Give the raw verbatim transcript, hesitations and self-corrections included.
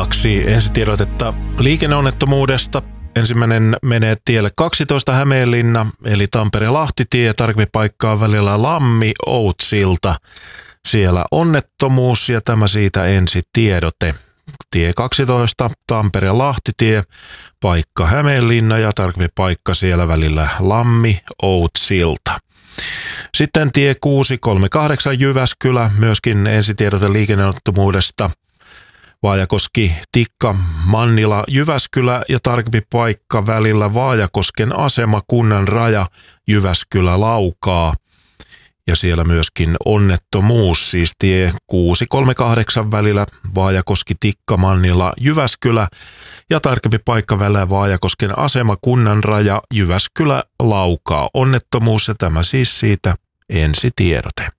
kaksi ensitiedotetta liikenneonnettomuudesta. Ensimmäinen menee tielle kaksitoista Hämeenlinna, eli Tampere-Lahtitie, tarkempi paikkaa välillä Lammi-Outsilta. Siellä onnettomuus ja tämä siitä ensitiedote. Tie kaksitoista, Tampere-Lahtitie, paikka Hämeenlinna ja tarkempi paikka siellä välillä Lammi-Outsilta. Sitten tie kuusi kolme kahdeksan Jyväskylä, myöskin ensitiedote liikenneonnettomuudesta. Vaajakoski, Tikka, Mannila, Jyväskylä ja tarkempi paikka välillä Vaajakosken asema, kunnan raja, Jyväskylä, Laukaa. Ja siellä myöskin onnettomuus, siis tie kuusi kolme kahdeksan välillä Vaajakoski, Tikka, Mannila, Jyväskylä ja tarkempi paikka välillä Vaajakosken asema, kunnan raja, Jyväskylä, Laukaa. Onnettomuus ja tämä siis siitä ensitiedote.